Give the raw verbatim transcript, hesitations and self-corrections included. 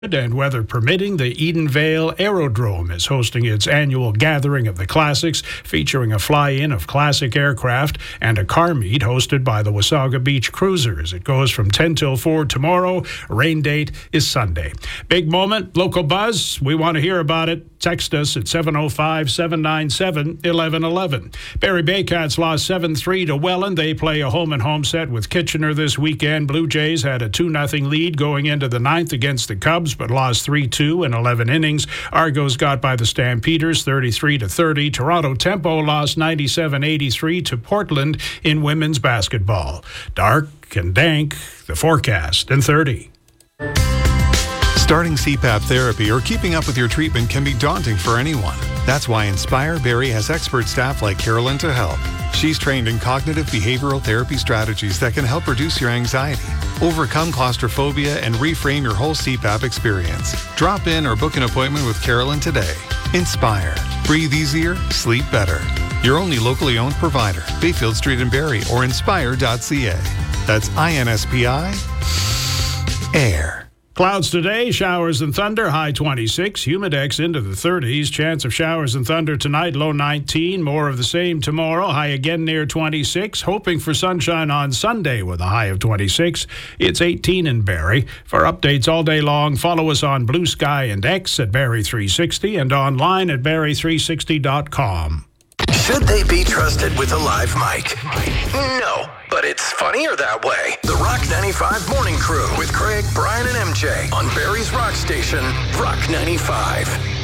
And weather permitting, the Edenvale Aerodrome is hosting its annual gathering of the classics, featuring a fly-in of classic aircraft and a car meet hosted by the Wasaga Beach Cruisers. It goes from ten till four tomorrow. Rain date is Sunday. Big moment, local buzz. We want to hear about it. Text us at seven oh five, seven nine seven, one one one one. Barrie Baycats lost seven three to Welland. They play a home-and-home set with Kitchener this weekend. Blue Jays had a two nothing lead going into the ninth against the Cubs, but lost three two in eleven innings. Argos got by the Stampeders thirty-three to thirty. Toronto Tempo lost ninety-seven eighty-three to Portland in women's basketball. Dark and dank, the forecast, and thirty. Starting C PAP therapy or keeping up with your treatment can be daunting for anyone. That's why Inspire Barrie has expert staff like Carolyn to help. She's trained in cognitive behavioral therapy strategies that can help reduce your anxiety, overcome claustrophobia, and reframe your whole C PAP experience. Drop in or book an appointment with Carolyn today. Inspire. Breathe easier, sleep better. Your only locally owned provider, Bayfield Street in Barrie or inspire dot c a. That's I N S P I. Air. Clouds today, showers and thunder, high twenty-six. Humidex into the thirties. Chance of showers and thunder tonight, low nineteen. More of the same tomorrow, high again near twenty-six. Hoping for sunshine on Sunday with a high of twenty-six. It's eighteen in Barrie. For updates all day long, follow us on Blue Sky and X at Barrie three sixty and online at barrie three sixty dot com. Should they be trusted with a live mic? No, but it's funnier that way. The Rock ninety-five Morning Crew with Craig, Brian, and M J on Barrie's Rock Station, Rock ninety-five.